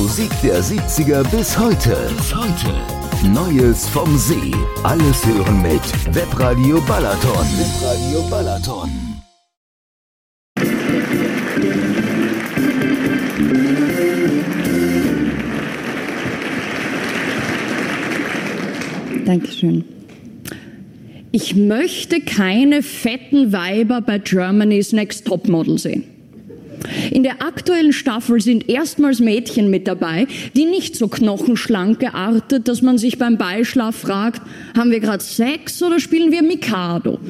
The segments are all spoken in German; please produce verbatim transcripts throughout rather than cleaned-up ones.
Musik der siebziger bis heute. Bis heute. Neues vom See. Alles hören mit Webradio Balaton. Webradio Balaton. Dankeschön. Ich möchte keine fetten Weiber bei Germany's Next Topmodel sehen. In der aktuellen Staffel sind erstmals Mädchen mit dabei, die nicht so knochenschlank geartet, dass man sich beim Beischlaf fragt, haben wir gerade Sex oder spielen wir Mikado?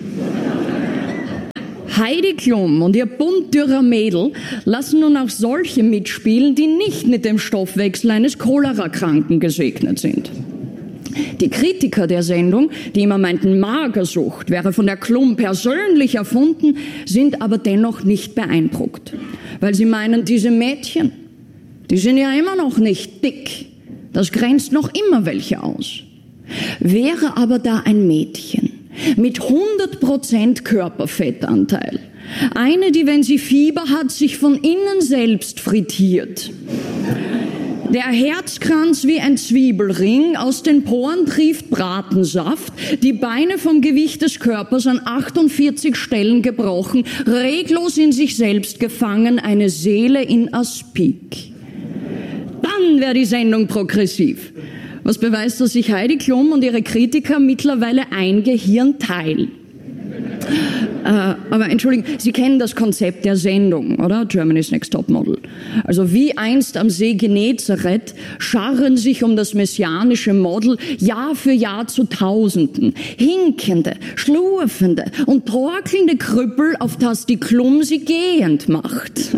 Heidi Klum und ihr bunt dürrer Mädel lassen nun auch solche mitspielen, die nicht mit dem Stoffwechsel eines Cholera-Kranken gesegnet sind. Die Kritiker der Sendung, die immer meinten, Magersucht wäre von der Klum persönlich erfunden, sind aber dennoch nicht beeindruckt. Weil sie meinen, diese Mädchen, die sind ja immer noch nicht dick. Das grenzt noch immer welche aus. Wäre aber da ein Mädchen mit hundert Prozent Körperfettanteil, eine, die, wenn sie Fieber hat, sich von innen selbst frittiert, der Herzkranz wie ein Zwiebelring, aus den Poren trieft Bratensaft, die Beine vom Gewicht des Körpers an achtundvierzig Stellen gebrochen, reglos in sich selbst gefangen, eine Seele in Aspik. Dann wäre die Sendung progressiv. Was beweist, dass sich Heidi Klum und ihre Kritiker mittlerweile ein Gehirn teilen. Äh, aber entschuldigen, Sie kennen das Konzept der Sendung, oder? Germany's Next Topmodel. Also wie einst am See Genezareth scharren sich um das messianische Model Jahr für Jahr zu Tausenden. Hinkende, schlurfende und torkelnde Krüppel, auf das die Klum sie gehend macht.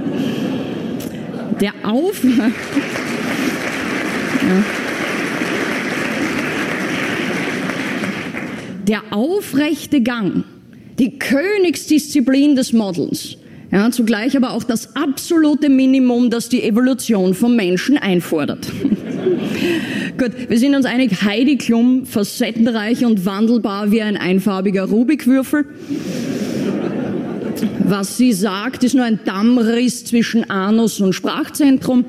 Der Auf... Ja. Der aufrechte Gang, die Königsdisziplin des Models, ja, zugleich aber auch das absolute Minimum, das die Evolution vom Menschen einfordert. Gut, wir sind uns einig, Heidi Klum, facettenreich und wandelbar wie ein einfarbiger Rubikwürfel. Was sie sagt, ist nur ein Dammriss zwischen Anus und Sprachzentrum.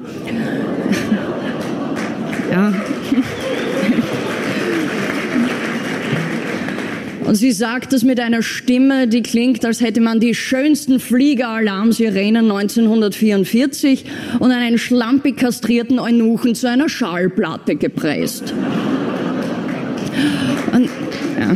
Ja. Und sie sagt das mit einer Stimme, die klingt, als hätte man die schönsten Fliegeralarmsirenen neunzehnhundertvierundvierzig und einen schlampig kastrierten Eunuchen zu einer Schallplatte gepresst. Und, ja.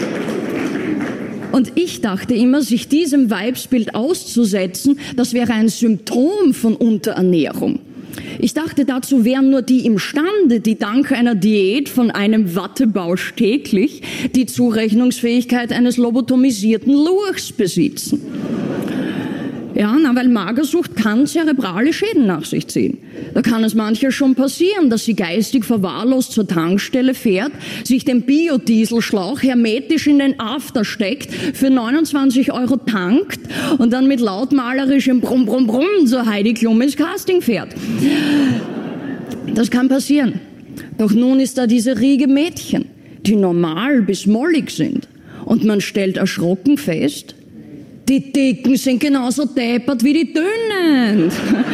Und ich dachte immer, sich diesem Weibsbild auszusetzen, das wäre ein Symptom von Unterernährung. Ich dachte, dazu wären nur die imstande, die dank einer Diät von einem Wattebausch täglich die Zurechnungsfähigkeit eines lobotomisierten Lurchs besitzen. Ja, na, weil Magersucht kann zerebrale Schäden nach sich ziehen. Da kann es manchmal schon passieren, dass sie geistig verwahrlost zur Tankstelle fährt, sich den Biodieselschlauch hermetisch in den After steckt, für neunundzwanzig Euro tankt und dann mit lautmalerischem Brumm, Brumm, Brumm zur Heidi Klum ins Casting fährt. Das kann passieren. Doch nun ist da diese Riege Mädchen, die normal bis mollig sind. Und man stellt erschrocken fest, die Dicken sind genauso deppert wie die Dünnen.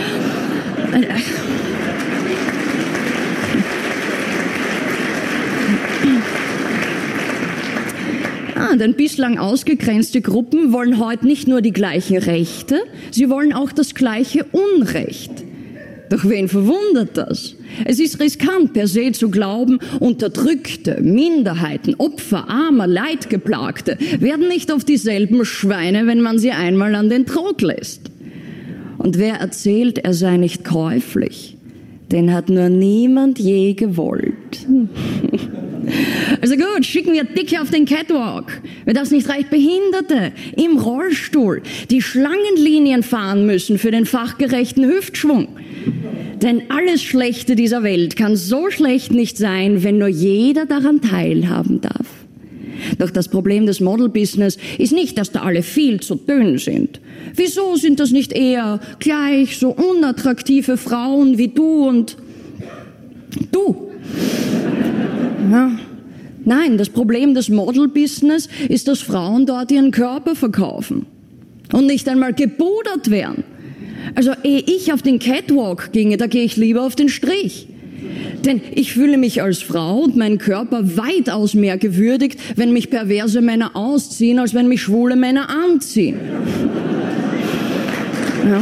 Ah, denn bislang ausgegrenzte Gruppen wollen heute nicht nur die gleichen Rechte, sie wollen auch das gleiche Unrecht. Doch wen verwundert das? Es ist riskant per se zu glauben, Unterdrückte, Minderheiten, Opfer, Armer, Leidgeplagte werden nicht auf dieselben Schweine, wenn man sie einmal an den Trog lässt. Und wer erzählt, er sei nicht käuflich, den hat nur niemand je gewollt. Also gut, schicken wir Dicke auf den Catwalk. Wer das nicht reicht, Behinderte im Rollstuhl, die Schlangenlinien fahren müssen für den fachgerechten Hüftschwung. Denn alles Schlechte dieser Welt kann so schlecht nicht sein, wenn nur jeder daran teilhaben darf. Doch das Problem des Model-Business ist nicht, dass da alle viel zu dünn sind. Wieso sind das nicht eher gleich so unattraktive Frauen wie du und du? Ja. Nein, das Problem des Model-Business ist, dass Frauen dort ihren Körper verkaufen und nicht einmal gebudert werden. Also ehe ich auf den Catwalk ginge, da gehe ich lieber auf den Strich. Denn ich fühle mich als Frau und meinen Körper weitaus mehr gewürdigt, wenn mich perverse Männer ausziehen, als wenn mich schwule Männer anziehen. Ja.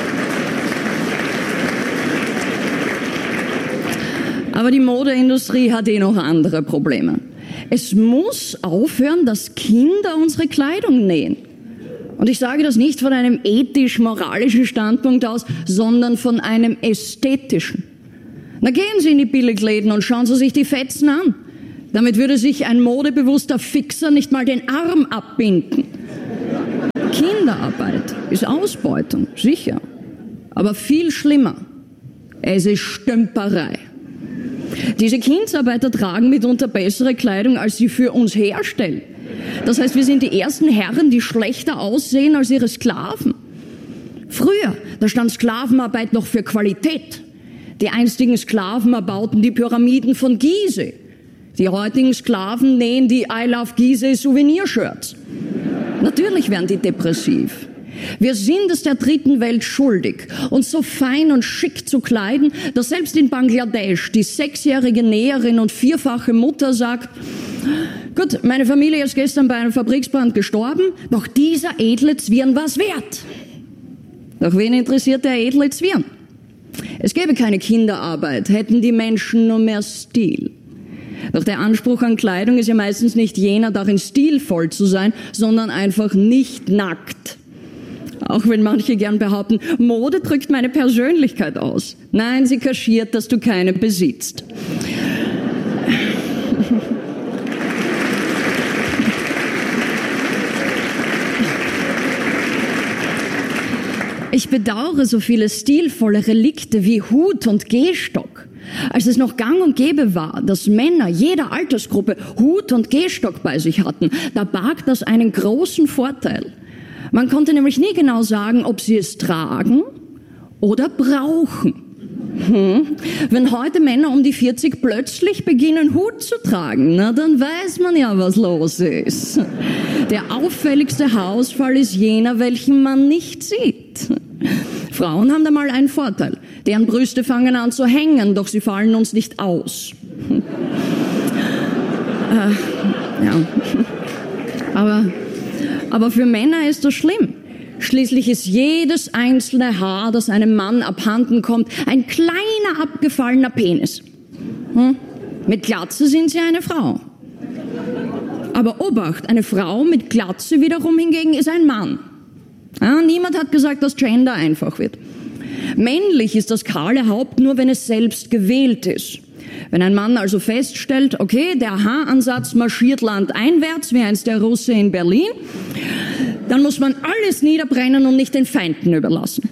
Aber die Modeindustrie hat eh noch andere Probleme. Es muss aufhören, dass Kinder unsere Kleidung nähen. Und ich sage das nicht von einem ethisch-moralischen Standpunkt aus, sondern von einem ästhetischen. Na, gehen Sie in die Billigläden und schauen Sie sich die Fetzen an. Damit würde sich ein modebewusster Fixer nicht mal den Arm abbinden. Kinderarbeit ist Ausbeutung, sicher. Aber viel schlimmer. Es ist Stümperei. Diese Kindsarbeiter tragen mitunter bessere Kleidung, als sie für uns herstellen. Das heißt, wir sind die ersten Herren, die schlechter aussehen als ihre Sklaven. Früher, da stand Sklavenarbeit noch für Qualität. Die einstigen Sklaven erbauten die Pyramiden von Gizeh. Die heutigen Sklaven nähen die I Love Gizeh Souvenirshirts. Natürlich werden die depressiv. Wir sind es der dritten Welt schuldig, uns so fein und schick zu kleiden, dass selbst in Bangladesch die sechsjährige Näherin und vierfache Mutter sagt, gut, meine Familie ist gestern bei einem Fabriksbrand gestorben, doch dieser edle Zwirn war's wert. Doch wen interessiert der edle Zwirn? Es gäbe keine Kinderarbeit, hätten die Menschen nur mehr Stil. Doch der Anspruch an Kleidung ist ja meistens nicht jener, darin stilvoll zu sein, sondern einfach nicht nackt. Auch wenn manche gern behaupten, Mode drückt meine Persönlichkeit aus. Nein, sie kaschiert, dass du keine besitzt. Ich bedauere so viele stilvolle Relikte wie Hut und Gehstock. Als es noch gang und gäbe war, dass Männer jeder Altersgruppe Hut und Gehstock bei sich hatten, da barg das einen großen Vorteil. Man konnte nämlich nie genau sagen, ob sie es tragen oder brauchen. Hm. Wenn heute Männer um die vierzig plötzlich beginnen, Hut zu tragen, na, dann weiß man ja, was los ist. Der auffälligste Haarausfall ist jener, welchen man nicht sieht. Frauen haben da mal einen Vorteil. Deren Brüste fangen an zu hängen, doch sie fallen uns nicht aus. äh, ja. Aber, aber für Männer ist das schlimm. Schließlich ist jedes einzelne Haar, das einem Mann abhanden kommt, ein kleiner abgefallener Penis. Hm? Mit Glatze sind sie eine Frau. Aber Obacht, eine Frau mit Glatze wiederum hingegen ist ein Mann. Ja, niemand hat gesagt, dass Gender einfach wird. Männlich ist das kahle Haupt nur, wenn es selbst gewählt ist. Wenn ein Mann also feststellt, okay, der Haaransatz marschiert landeinwärts, wie einst der Russe in Berlin, dann muss man alles niederbrennen und nicht den Feinden überlassen.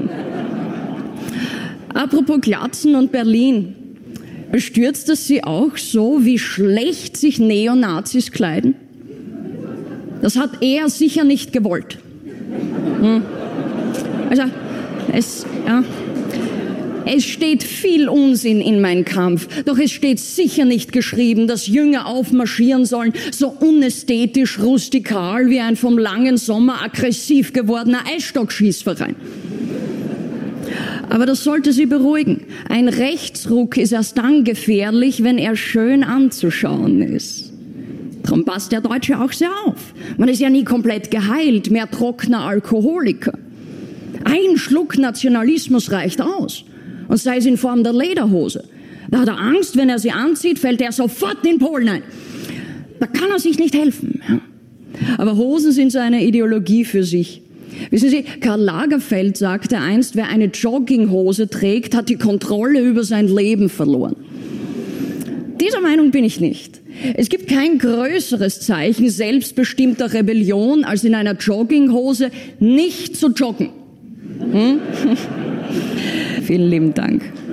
Apropos Glatzen und Berlin. Bestürzt es Sie auch so, wie schlecht sich Neonazis kleiden? Das hat er sicher nicht gewollt. Hm. Also, es, ja, es steht viel Unsinn in meinem Kampf, doch es steht sicher nicht geschrieben, dass Jünger aufmarschieren sollen, so unästhetisch rustikal wie ein vom langen Sommer aggressiv gewordener Eisstockschießverein. Aber das sollte Sie beruhigen. Ein Rechtsruck ist erst dann gefährlich, wenn er schön anzuschauen ist. Darum passt der Deutsche auch sehr auf. Man ist ja nie komplett geheilt, mehr trockener Alkoholiker. Ein Schluck Nationalismus reicht aus. Und sei es in Form der Lederhose. Da hat er Angst, wenn er sie anzieht, fällt er sofort in Polen ein. Da kann er sich nicht helfen. Aber Hosen sind so eine Ideologie für sich. Wissen Sie, Karl Lagerfeld sagte einst, wer eine Jogginghose trägt, hat die Kontrolle über sein Leben verloren. Dieser Meinung bin ich nicht. Es gibt kein größeres Zeichen selbstbestimmter Rebellion, als in einer Jogginghose nicht zu joggen. Hm? Vielen lieben Dank.